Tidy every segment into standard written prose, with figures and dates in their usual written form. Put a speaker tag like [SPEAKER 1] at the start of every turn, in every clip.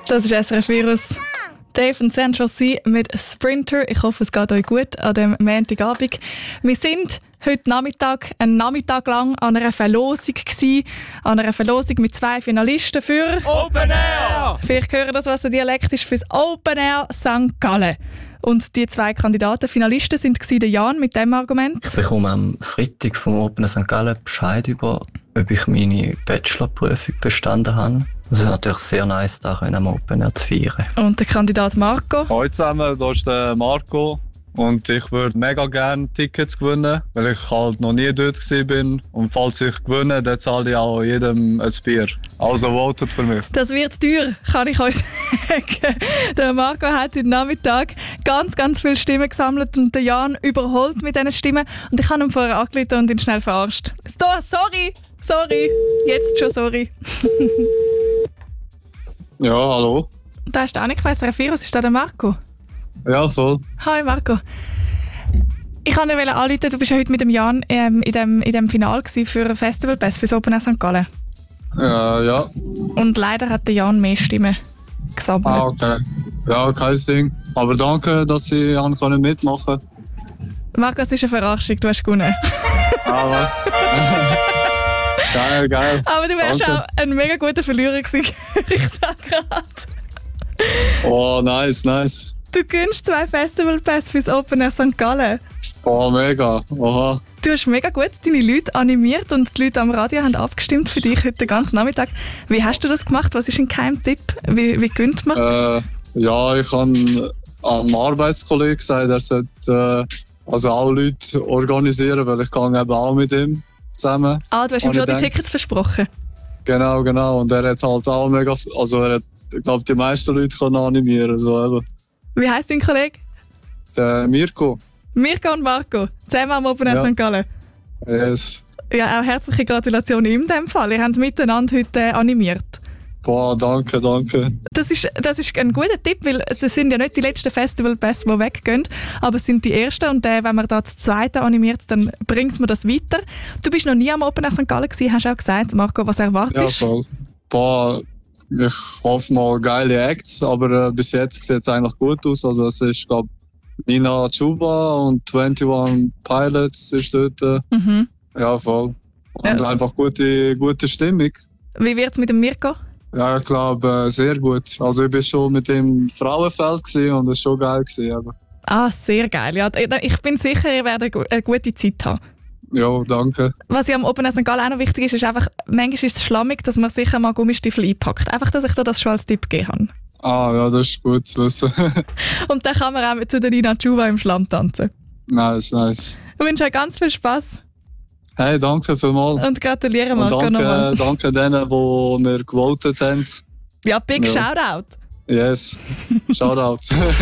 [SPEAKER 1] Das ist SRF Virus. Dave und Saint-Josie mit Sprinter. Ich hoffe, es geht euch gut an diesem Montagabend. Wir sind heute Nachmittag, einen Nachmittag lang an einer Verlosung gewesen. An einer Verlosung mit 2 Finalisten für
[SPEAKER 2] Open Air!
[SPEAKER 1] Vielleicht hören das, was der Dialekt ist, fürs Open Air St. Gallen. Und die 2 Kandidaten, Finalisten, sind der Jan mit dem Argument.
[SPEAKER 3] Ich bekomme am Freitag vom Open Air St. Gallen Bescheid über, ob ich meine Bachelorprüfung bestanden habe. Es ist natürlich sehr nice, da am Open Air zu feiern.
[SPEAKER 1] Und der Kandidat Marco.
[SPEAKER 4] Hallo zusammen, hier ist der Marco. Und ich würde mega gerne Tickets gewinnen, weil ich halt noch nie dort war. Und falls ich gewinne, dann zahle ich auch jedem ein Bier. Also votet für mich.
[SPEAKER 1] Das wird teuer, kann ich euch sagen. Der Marco hat heute Nachmittag ganz viele Stimmen gesammelt und der Jan überholt mit diesen Stimmen. Und ich habe ihn vorher angerufen und ihn schnell verarscht. Sorry, jetzt schon sorry.
[SPEAKER 4] Ja, hallo.
[SPEAKER 1] Da ist auch nicht SRF Virus, ist da der Marco?
[SPEAKER 4] Ja, voll.
[SPEAKER 1] Hi Marco. Ich wollte dir anrufen, du bist ja heute mit dem Jan in dem Finale für Festival Pass für das Open Air St. Gallen.
[SPEAKER 4] Ja.
[SPEAKER 1] Und leider hat der Jan mehr Stimmen gesammelt.
[SPEAKER 4] Ah, okay. Ja, kein Ding. Aber danke, dass ich mitmachen konnte.
[SPEAKER 1] Marco, es ist eine Verarschung, du hast gewonnen.
[SPEAKER 4] Ah, was? Geil.
[SPEAKER 1] Aber du wärst auch ein mega guter Verlierer gewesen, ich sag gerade.
[SPEAKER 4] Oh, nice.
[SPEAKER 1] Du gönnst 2 Festivalpässe fürs Open Air St. Gallen.
[SPEAKER 4] Oh, mega. Oha.
[SPEAKER 1] Du hast mega gut deine Leute animiert und die Leute am Radio haben abgestimmt für dich heute den ganzen Nachmittag. Wie hast du das gemacht? Was ist ein Geheimtipp? Wie gönnt man?
[SPEAKER 4] Ja, ich habe am Arbeitskollegen gesagt, er sollte auch Leute organisieren, weil ich kann eben auch mit ihm zusammen.
[SPEAKER 1] Ah, du hast ihm schon die Tickets versprochen?
[SPEAKER 4] Genau. Und er hat halt auch mega, ich glaube, die meisten Leute können animieren. So eben.
[SPEAKER 1] Wie heisst dein Kollege?
[SPEAKER 4] Der Mirko.
[SPEAKER 1] Mirko und Marco, zusammen am Open Air St. Gallen.
[SPEAKER 4] Yes.
[SPEAKER 1] Ja, auch herzliche Gratulation in dem Fall. Ihr habt miteinander heute animiert.
[SPEAKER 4] Boah, danke.
[SPEAKER 1] Das ist ein guter Tipp, weil es sind ja nicht die letzten Festivalpässe, die weggehen, aber es sind die ersten und wenn man da das zweite animiert, dann bringt man das weiter. Du bist noch nie am Open Air St. Gallen gewesen, hast auch gesagt, Marco, was erwartest du?
[SPEAKER 4] Ja, voll. Boah, ich hoffe mal geile Acts, aber bis jetzt sieht es eigentlich gut aus. Also es ist, glaube Nina Chuba und 21 Pilots ist dort.
[SPEAKER 1] Mhm.
[SPEAKER 4] Ja, voll. Und
[SPEAKER 1] ja,
[SPEAKER 4] einfach gute Stimmung.
[SPEAKER 1] Wie wird es mit dem Mirko?
[SPEAKER 4] Ja, ich glaube, sehr gut. Also ich war schon mit dem Frauenfeld und es war schon geil gewesen.
[SPEAKER 1] Ah, sehr geil. Ja, ich bin sicher, ihr werdet eine gute Zeit haben.
[SPEAKER 4] Ja, danke.
[SPEAKER 1] Was ja am Open Air St. Gallen auch noch wichtig ist einfach, manchmal ist es schlammig, dass man sicher mal Gummistiefel einpackt. Einfach, dass ich dir das schon als Tipp geben kann.
[SPEAKER 4] Ah, ja, das ist gut zu wissen.
[SPEAKER 1] Und dann kann man auch zu der Nina Chuba im Schlamm tanzen.
[SPEAKER 4] Nice.
[SPEAKER 1] Ich wünsche euch ganz viel Spass.
[SPEAKER 4] Hey, danke vielmals.
[SPEAKER 1] Und gratuliere Marco nochmal.
[SPEAKER 4] Danke denen, die mir gewotet haben.
[SPEAKER 1] Ja, big Shoutout.
[SPEAKER 4] Yes, Shoutout.
[SPEAKER 5] Auf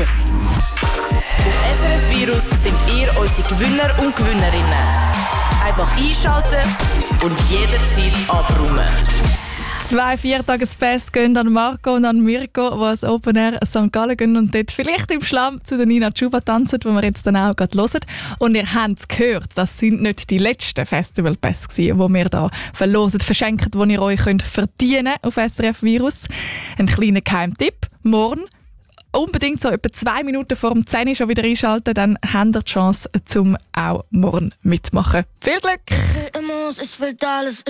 [SPEAKER 5] SRF Virus sind ihr unsere Gewinner und Gewinnerinnen. Einfach einschalten und jederzeit abräumen.
[SPEAKER 1] 2 Viertagespässe gehen an Marco und an Mirko, die ans Open Air St. Gallen gehen und dort vielleicht im Schlamm zu der Nina Chuba tanzen, die wir jetzt dann auch gerade hören. Und ihr habt es gehört, das sind nicht die letzten Festivalpässe gewesen, die wir hier verlosen, verschenken, die ihr euch verdienen könnt auf SRF Virus. Ein kleiner Geheimtipp. Morgen unbedingt so etwa 2 Minuten vor dem 10 Uhr schon wieder einschalten, dann habt ihr die Chance, zum auch morgen mitmachen. Viel Glück!
[SPEAKER 6] Ich will alles.